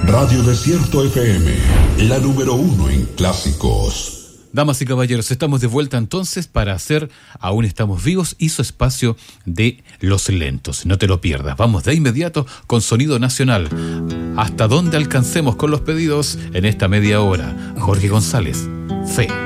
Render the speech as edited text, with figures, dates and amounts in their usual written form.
Radio Desierto FM, la número 1 en clásicos. Damas y caballeros, estamos de vuelta entonces para hacer Aún estamos vivos y su espacio de Los Lentos. No te lo pierdas. Vamos de inmediato con Sonido Nacional. Hasta donde alcancemos con los pedidos en esta media hora. Jorge González, Fe.